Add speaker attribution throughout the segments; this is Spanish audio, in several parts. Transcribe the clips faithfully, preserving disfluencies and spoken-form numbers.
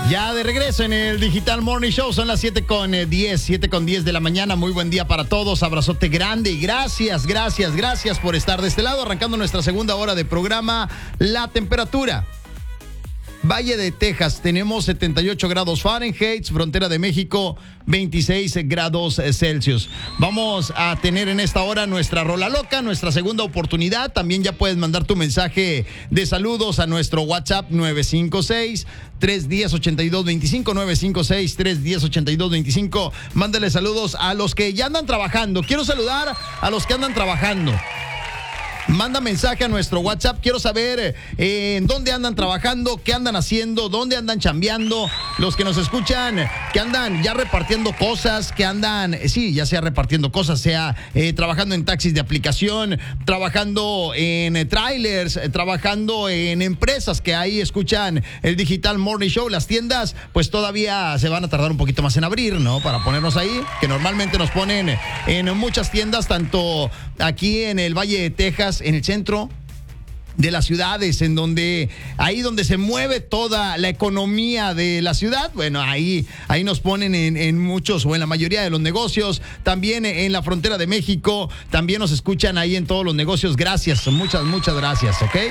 Speaker 1: Ya de regreso en el Digital Morning Show, son las siete con diez, siete con diez de la mañana. Muy buen día para todos, abrazote grande y gracias, gracias, gracias por estar de este lado, arrancando nuestra segunda hora de programa. La temperatura: Valle de Texas, tenemos setenta y ocho grados Fahrenheit, frontera de México, veintiséis grados Celsius. Vamos a tener en esta hora nuestra rola loca, nuestra segunda oportunidad. También ya puedes mandar tu mensaje de saludos a nuestro WhatsApp nueve cinco seis, tres uno cero, ocho dos dos cinco, nueve cinco seis, tres uno cero, ocho dos dos cinco. Mándale saludos a los que ya andan trabajando. Quiero saludar a los que andan trabajando. Manda mensaje a nuestro WhatsApp. Quiero saber eh, en dónde andan trabajando, qué andan haciendo, dónde andan chambeando. Los que nos escuchan, que andan ya repartiendo cosas, que andan, eh, sí, ya sea repartiendo cosas, sea eh, trabajando en taxis de aplicación, trabajando en eh, trailers, eh, trabajando en empresas que ahí escuchan el Digital Morning Show. Las tiendas, pues todavía se van a tardar un poquito más en abrir, ¿no? Para ponernos ahí, que normalmente nos ponen en muchas tiendas, tanto aquí en el Valle de Texas, en el centro de las ciudades, en donde ahí donde se mueve toda la economía de la ciudad. Bueno, ahí ahí nos ponen en, en muchos o en la mayoría de los negocios. También en la frontera de México, también nos escuchan ahí en todos los negocios. Gracias, muchas, muchas gracias, ¿ok?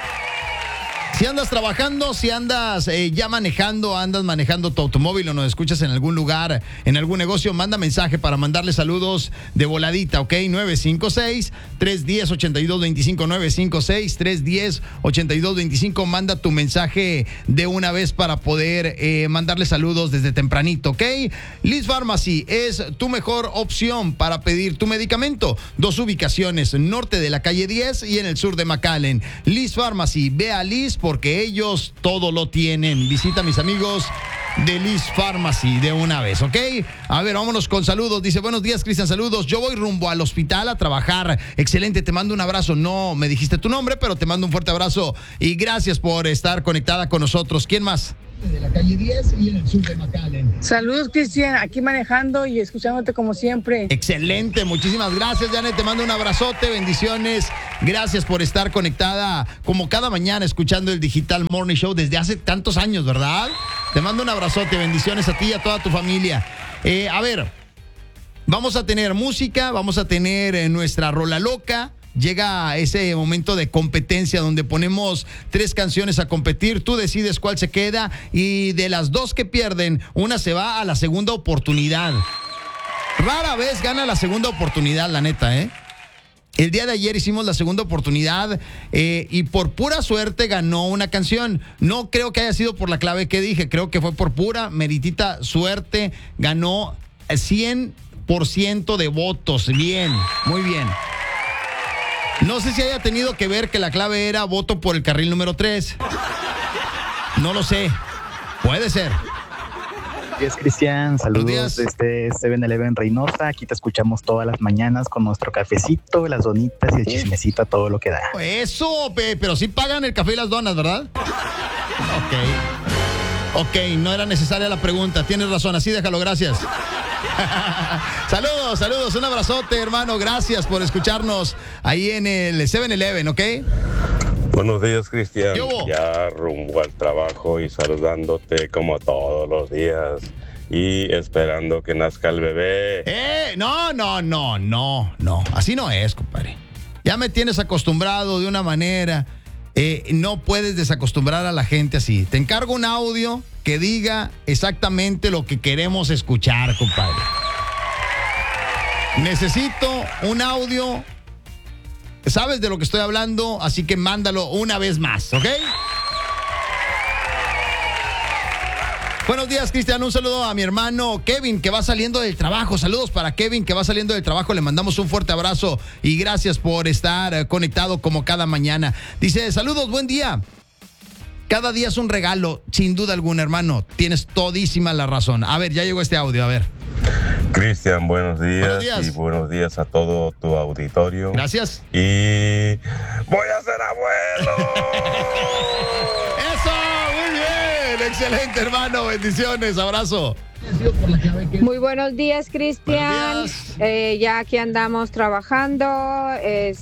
Speaker 1: Si andas trabajando, si andas eh, ya manejando, andas manejando tu automóvil o nos escuchas en algún lugar, en algún negocio, manda mensaje para mandarle saludos de voladita, ¿ok? nueve cinco seis, tres uno cero, ocho dos dos cinco, nueve cinco seis, tres uno cero, ocho dos dos cinco. Manda tu mensaje de una vez para poder eh, mandarle saludos desde tempranito, ¿ok? Liz Pharmacy es tu mejor opción para pedir tu medicamento. Dos ubicaciones, norte de la calle diez y en el sur de McAllen. Liz Pharmacy, ve a Liz porque ellos todo lo tienen. Visita a mis amigos de Liz Pharmacy de una vez, ¿ok? A ver, vámonos con saludos. Dice, buenos días, Cristian, saludos. Yo voy rumbo al hospital a trabajar. Excelente, te mando un abrazo. No me dijiste tu nombre, pero te mando un fuerte abrazo y gracias por estar conectada con nosotros. ¿Quién más?
Speaker 2: De la calle diez y en el sur de McAllen.
Speaker 3: Saludos, Cristian, aquí manejando y escuchándote como siempre.
Speaker 1: Excelente, muchísimas gracias, Janet, te mando un abrazote, bendiciones, gracias por estar conectada como cada mañana escuchando el Digital Morning Show desde hace tantos años, ¿verdad? Te mando un abrazote, bendiciones a ti y a toda tu familia. Eh, a ver, vamos a tener música, vamos a tener eh, nuestra rola loca. Llega ese momento de competencia donde ponemos tres canciones a competir, tú decides cuál se queda y de las dos que pierden, una se va a la segunda oportunidad. Rara vez gana la segunda oportunidad, la neta, ¿eh? El día de ayer hicimos la segunda oportunidad eh, y por pura suerte ganó una canción. No creo que haya sido por la clave que dije, creo que fue por pura meritita suerte. Ganó cien por ciento de votos. Bien, muy bien. No sé si haya tenido que ver que la clave era voto por el carril número tres. No lo sé. Puede ser.
Speaker 4: Buenos días, Cristian. Saludos desde seven eleven Reynosa. Aquí te escuchamos todas las mañanas con nuestro cafecito, las donitas y el chismecito a todo lo que da.
Speaker 1: Eso, pero sí pagan el café y las donas, ¿verdad? Ok. Ok, no era necesaria la pregunta. Tienes razón, así déjalo, gracias. Saludos, saludos, un abrazote, hermano. Gracias por escucharnos ahí en el seven eleven, ¿ok?
Speaker 5: Buenos días, Cristian. Ya rumbo al trabajo y saludándote como todos los días y esperando que nazca el bebé.
Speaker 1: Eh, no, no, no, no, no. Así no es, compadre. Ya me tienes acostumbrado de una manera. Eh, no puedes desacostumbrar a la gente así. Te encargo un audio que diga exactamente lo que queremos escuchar, compadre. Necesito un audio. Sabes de lo que estoy hablando, así que mándalo una vez más, ¿ok? Buenos días, Cristian. Un saludo a mi hermano Kevin, que va saliendo del trabajo. Saludos para Kevin, que va saliendo del trabajo. Le mandamos un fuerte abrazo y gracias por estar conectado como cada mañana. Dice, saludos, buen día. Cada día es un regalo, sin duda alguna, hermano. Tienes todísima la razón. A ver, ya llegó este audio, a ver.
Speaker 5: Cristian, buenos días,
Speaker 1: buenos días
Speaker 5: y buenos días a todo tu auditorio.
Speaker 1: Gracias.
Speaker 5: Y voy a ser abuelo.
Speaker 1: ¡Eso! Muy bien. Excelente, hermano. Bendiciones. Abrazo.
Speaker 6: Muy buenos días, Cristian. Eh, ya aquí andamos trabajando,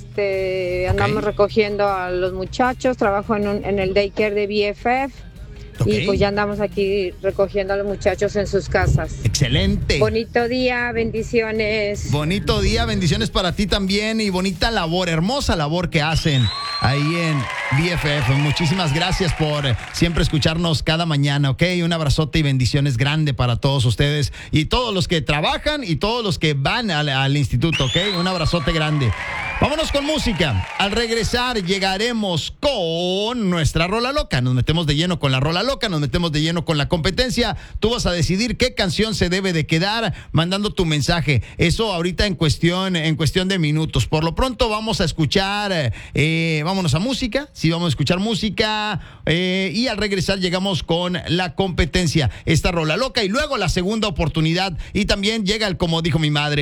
Speaker 6: este, andamos okay. recogiendo a los muchachos. Trabajo en, un, en el daycare de B F F.
Speaker 1: Okay.
Speaker 6: Y pues ya andamos aquí recogiendo a los muchachos en sus casas.
Speaker 1: Excelente.
Speaker 6: Bonito día, bendiciones.
Speaker 1: Bonito día, bendiciones para ti también y bonita labor, hermosa labor que hacen ahí en B F F. Muchísimas gracias por siempre escucharnos cada mañana, ¿ok? Un abrazote y bendiciones grande para todos ustedes y todos los que trabajan y todos los que van al, al instituto, ¿ok? Un abrazote grande. Vámonos con música. Al regresar llegaremos con nuestra rola loca. Nos metemos de lleno con la rola loca, nos metemos de lleno con la competencia. Tú vas a decidir qué canción se debe de quedar mandando tu mensaje. Eso ahorita en cuestión, en cuestión de minutos. Por lo pronto vamos a escuchar, eh, vámonos a música. Sí, vamos a escuchar música eh, y al regresar llegamos con la competencia. Esta rola loca y luego la segunda oportunidad y también llega el como dijo mi madre.